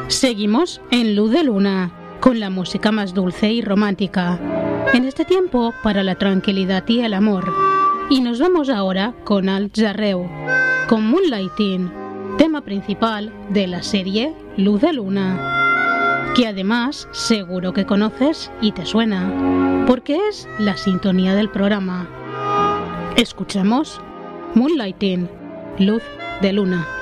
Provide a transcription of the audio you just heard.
Seguimos en Luz de Luna, con la música más dulce y romántica, en este tiempo para la tranquilidad y el amor. Y nos vamos ahora con Alts Arreu, con Moonlighting, tema principal de la serie Luz de Luna, que además seguro que conoces y te suena, porque es la sintonía del programa. Escuchamos Moonlighting, Luz de Luna.